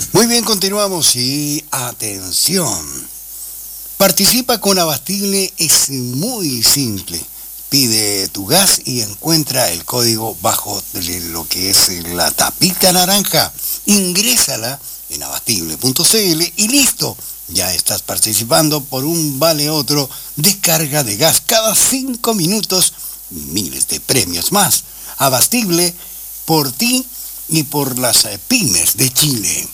Muy bien, continuamos y atención. Participa con Abastible, es muy simple. Pide tu gas y encuentra el código bajo de lo que es la tapita naranja. Ingrésala en abastible.cl y listo. Ya estás participando por un vale otro descarga de gas cada 5 minutos. Miles de premios más. Abastible por ti y por las pymes de Chile.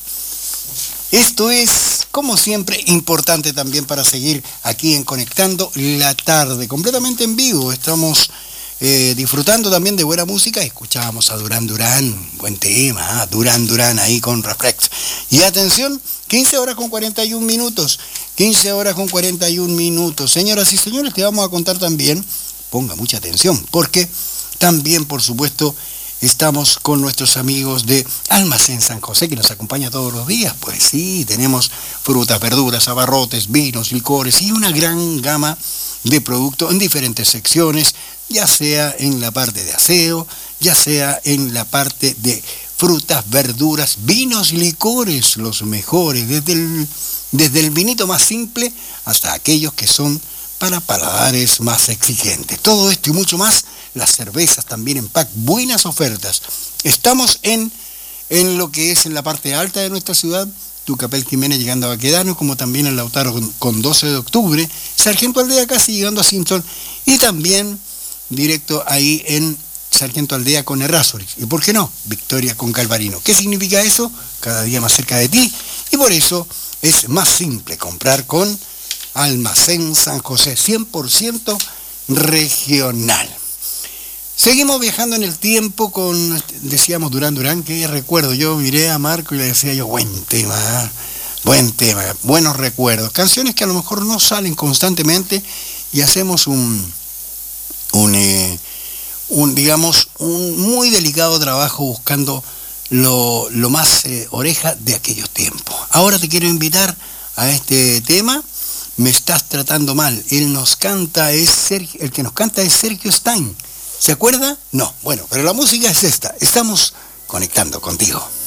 Esto es, como siempre, importante también para seguir aquí en Conectando la Tarde, completamente en vivo. Estamos disfrutando también de buena música. Escuchábamos a Durán Durán, buen tema, Durán Durán ahí con Reflex. Y atención, 15 horas con 41 minutos. 15 horas con 41 minutos. Señoras y señores, te vamos a contar también, ponga mucha atención, porque también, por supuesto, estamos con nuestros amigos de Almacén San José, que nos acompaña todos los días. Pues sí, tenemos frutas, verduras, abarrotes, vinos, licores y una gran gama de productos en diferentes secciones, ya sea en la parte de aseo, ya sea en la parte de frutas, verduras, vinos, licores, los mejores, desde el vinito más simple hasta aquellos que son para paladares más exigentes. Todo esto y mucho más. Las cervezas también en pack, buenas ofertas. Estamos en lo que es en la parte alta de nuestra ciudad, Tucapel Jiménez llegando a Baquedano, como también en Lautaro con 12 de octubre, Sargento Aldea casi llegando a Sinton, y también directo ahí en Sargento Aldea con Errázuriz. Y por qué no, Victoria con Calvarino. ¿Qué significa eso? Cada día más cerca de ti, y por eso es más simple comprar con Almacén San José, 100% regional. Seguimos viajando en el tiempo con, decíamos, Durán Durán, que recuerdo, yo miré a Marco y le decía yo, buen tema, buenos recuerdos. Canciones que a lo mejor no salen constantemente y hacemos un muy delicado trabajo buscando lo más oreja de aquellos tiempos. Ahora te quiero invitar a este tema, Me estás tratando mal. El que nos canta es Sergio Stein. ¿Se acuerda? No. Bueno, pero la música es esta. Estamos conectando contigo.